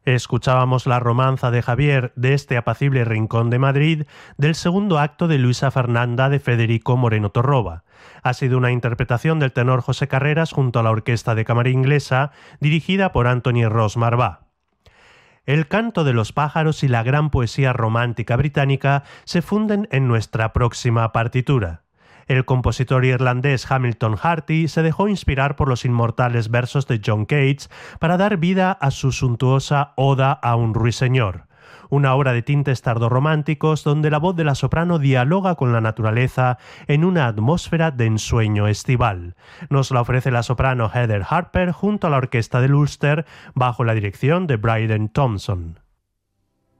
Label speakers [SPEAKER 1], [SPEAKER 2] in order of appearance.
[SPEAKER 1] Escuchábamos la romanza de Javier de este apacible rincón de Madrid del segundo acto de Luisa Fernanda de Federico Moreno Torroba. Ha sido una interpretación del tenor José Carreras junto a la Orquesta de Cámara Inglesa, dirigida por Anthony Ross Marvá. El canto de los pájaros y la gran poesía romántica británica se funden en nuestra próxima partitura. El compositor irlandés Hamilton Harty se dejó inspirar por los inmortales versos de John Keats para dar vida a su suntuosa Oda a un ruiseñor, una obra de tintes tardorrománticos donde la voz de la soprano dialoga con la naturaleza en una atmósfera de ensueño estival. Nos la ofrece la soprano Heather Harper junto a la orquesta del Ulster bajo la dirección de Bryden Thompson.